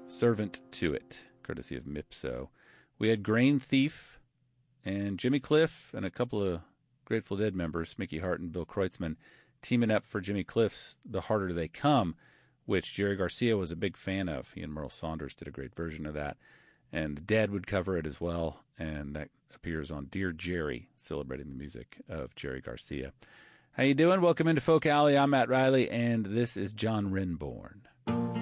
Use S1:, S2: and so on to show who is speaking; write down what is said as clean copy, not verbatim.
S1: Servant to It, courtesy of Mipso. We had Grain Thief and Jimmy Cliff and a couple of Grateful Dead members, Mickey Hart and Bill Kreutzmann, teaming up for Jimmy Cliff's The Harder They Come, which Jerry Garcia was a big fan of. He and Merle Saunders did a great version of that. And the Dead would cover it as well, and that appears on Dear Jerry, celebrating the music of Jerry Garcia. How you doing? Welcome into Folk Alley. I'm Matt Riley, and this is John Renbourn.